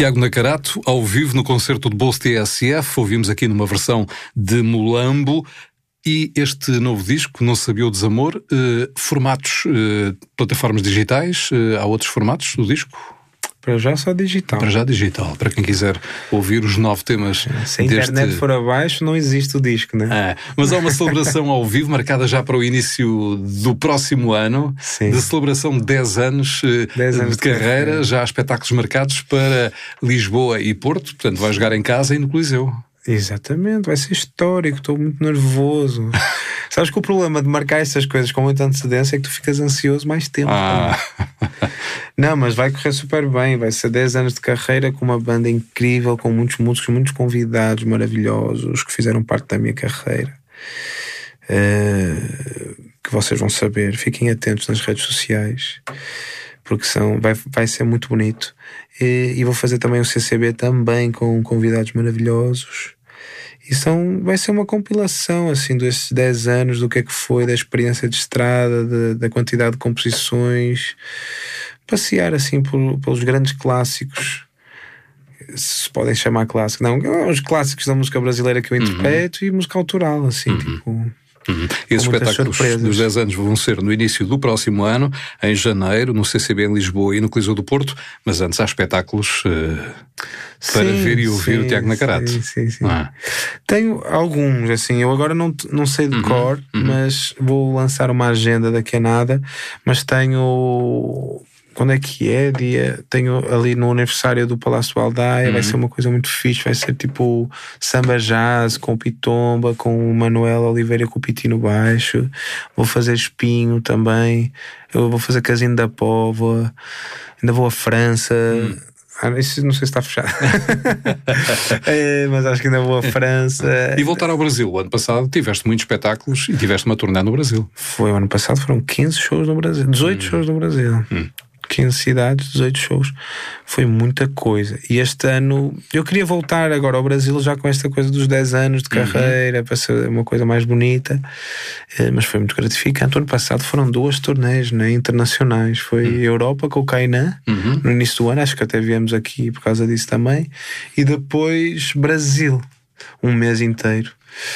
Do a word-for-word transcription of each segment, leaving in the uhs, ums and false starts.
Tiago Nacarato, ao vivo no concerto de bolso T S F, ouvimos aqui numa versão de Mulambo. E este novo disco, Não Sabia o Desamor, eh, formatos, eh, plataformas digitais, eh, há outros formatos do disco? Para já só digital. Para já digital, para quem quiser ouvir os nove temas. Se a internet deste... for abaixo, não existe o disco, né? Ah, mas há uma celebração ao vivo marcada já para o início do próximo ano. Sim. De celebração de dez anos, dez anos de, de carreira. carreira. Já há espetáculos marcados para Lisboa e Porto. Portanto, vai jogar em casa e no Coliseu. Exatamente, vai ser histórico, estou muito nervoso. Sabes que o problema de marcar estas coisas com muita antecedência é que tu ficas ansioso mais tempo. Ah. Não, mas vai correr super bem. Vai ser dez anos de carreira com uma banda incrível, com muitos músicos, muitos convidados maravilhosos que fizeram parte da minha carreira, uh, que vocês vão saber. Fiquem atentos nas redes sociais, porque são, vai, vai ser muito bonito. E, e vou fazer também o C C B também com convidados maravilhosos. E são, vai ser uma compilação assim desses dez anos, do que é que foi, da experiência de estrada, de, da quantidade de composições. Passear assim por, pelos grandes clássicos, se podem chamar clássicos. Não, os clássicos da música brasileira que eu interpreto, uhum. E música autoral, assim, uhum. tipo... Uhum. Esses espetáculos dos dez anos vão ser no início do próximo ano, em janeiro, no C C B em Lisboa e no Coliseu do Porto, mas antes há espetáculos uh, para sim, ver e ouvir sim, o Tiago Nacarato. Sim, sim, sim. Ah. Tenho alguns, assim, eu agora não, não sei de uhum, cor, uhum. mas vou lançar uma agenda daqui a nada, mas tenho... Quando é que é? Dia, tenho ali no aniversário do Palácio do Aldaia, uhum. Vai ser uma coisa muito fixe, vai ser tipo samba jazz com Pitomba, com o Manuel Oliveira com o Piti no baixo. Vou fazer Espinho também, eu vou fazer Casino da Póvoa, ainda vou à França. Uhum. Ah, isso não sei se está fechado. É, mas acho que ainda vou à França. E voltar ao Brasil. O ano passado tiveste muitos espetáculos e tiveste uma turnê no Brasil. Foi, o ano passado foram quinze shows no Brasil, dezoito hum. shows no Brasil. Hum. quinze cidades, dezoito shows. Foi muita coisa. E este ano eu queria voltar agora ao Brasil já com esta coisa dos dez anos de carreira, uhum. Para ser uma coisa mais bonita, mas foi muito gratificante. O ano passado foram duas turnês, né, internacionais. Foi uhum. Europa com o Kainan, uhum. no início do ano, acho que até viemos aqui por causa disso também, e depois Brasil, um mês inteiro.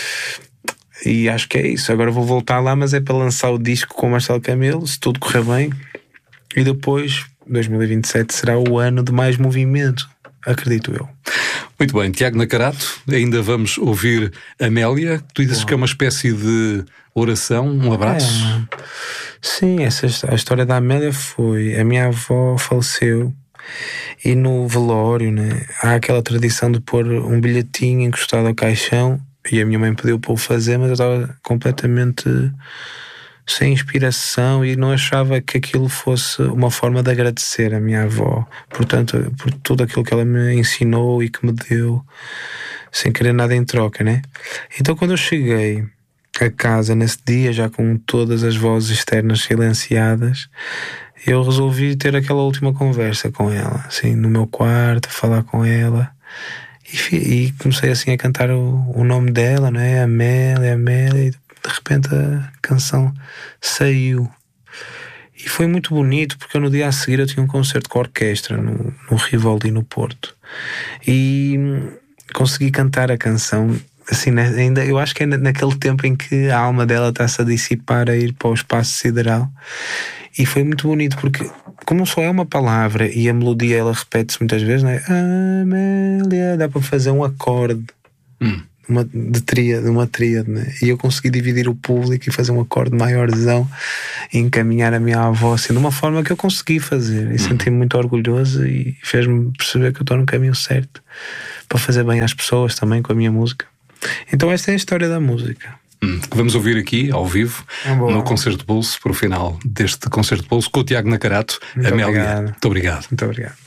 E acho que é isso. Agora vou voltar lá, mas é para lançar o disco com o Marcelo Camelo, se tudo correr bem. E depois, dois mil e vinte e sete será o ano de mais movimento, acredito eu. Muito bem, Tiago Nacarato, ainda vamos ouvir Amélia. Tu dizes Bom. que é uma espécie de oração, um abraço. É. Sim, essa, a história da Amélia foi... A minha avó faleceu e no velório, né, há aquela tradição de pôr um bilhetinho encostado ao caixão, e a minha mãe pediu para o fazer, mas eu estava completamente... sem inspiração e não achava que aquilo fosse uma forma de agradecer a minha avó, portanto, por tudo aquilo que ela me ensinou e que me deu, sem querer nada em troca, né? Então quando eu cheguei a casa nesse dia, já com todas as vozes externas silenciadas, eu resolvi ter aquela última conversa com ela, assim, no meu quarto, a falar com ela. E, e comecei assim a cantar o, o nome dela, né? Amélia, Amélia, e de repente a canção saiu. E foi muito bonito, porque eu, no dia a seguir eu tinha um concerto com a orquestra no, no Rivoli, no Porto, e consegui cantar a canção assim, ainda, eu acho que é naquele tempo em que a alma dela está-se a dissipar, a ir para o espaço sideral. E foi muito bonito, porque como só é uma palavra e a melodia ela repete-se muitas vezes, não é? Amélia, dá para fazer um acorde hum. Uma, de tríade, uma tríade, né? E eu consegui dividir o público e fazer um acorde maiorzão e encaminhar a minha avó assim, de uma forma que eu consegui fazer, e uhum. senti-me muito orgulhoso e fez-me perceber que eu estou no caminho certo para fazer bem às pessoas também com a minha música. Então esta é a história da música. Hum, que vamos ouvir aqui ao vivo ah, no Concerto de Bolso, para o final deste Concerto de Bolso com o Tiago Nacarato. Muito Amélia, obrigado. muito obrigado. Muito obrigado.